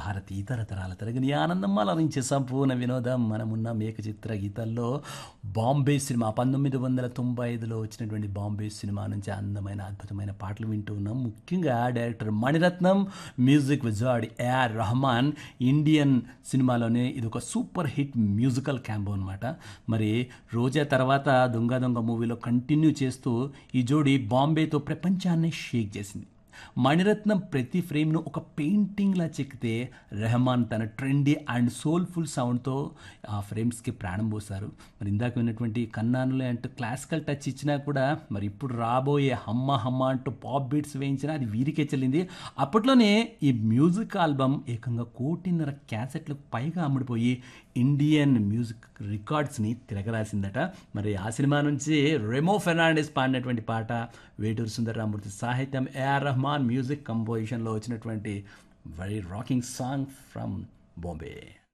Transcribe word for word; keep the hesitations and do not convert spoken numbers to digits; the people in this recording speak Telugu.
భారతి ఇతర తరాల తరగని ఆనందం అలరించే సంపూర్ణ వినోదం మనమున్న మేక చిత్ర గీతాల్లో బాంబే సినిమా పంతొమ్మిది వందల తొంభై ఐదులో వచ్చినటువంటి బాంబే సినిమా నుంచి అందమైన అద్భుతమైన పాటలు వింటూ ఉన్నాం. ముఖ్యంగా director Mani Ratnam, music wizard AR Rahman. Indian సినిమాలోనే ఇది ఒక సూపర్ హిట్ మ్యూజికల్ క్యాంబో అనమాట. మరి రోజా తర్వాత దొంగ దొంగ మూవీలో కంటిన్యూ చేస్తూ ఈ జోడి బాంబేతో ప్రపంచాన్ని షేక్ చేసింది. మణిరత్నం ప్రతి ఫ్రేమ్ను ఒక పెయింటింగ్లా చెక్కితే రెహమాన్ తన ట్రెండీ అండ్ సోల్ఫుల్ సౌండ్తో ఆ ఫ్రేమ్స్కి ప్రాణం పోశారు. మరి ఇందాక విన్నటువంటి కన్నానులే అంటూ క్లాసికల్ టచ్ ఇచ్చినా కూడా మరి ఇప్పుడు రాబోయే హమ్మ హమ్మ అంటూ పాప్ బీట్స్ వేయించినా అది వీరికే చెల్లింది. అప్పట్లోనే ఈ మ్యూజిక్ ఆల్బమ్ ఏకంగా కోటిన్నర క్యాసెట్లకు పైగా అమ్ముడిపోయి ఇండియన్ మ్యూజిక్ రికార్డ్స్ని తిరగరాసిందట. మరి ఆ సినిమా నుంచి రెమో ఫెర్నాండెస్ పాడినటువంటి పాట, వేటూరు సుందరరామూర్తి సాహిత్యం, ఏఆర్ రెహమాన్ మ్యూజిక్ కంపోజిషన్లో వచ్చినటువంటి very rocking song from Bombay.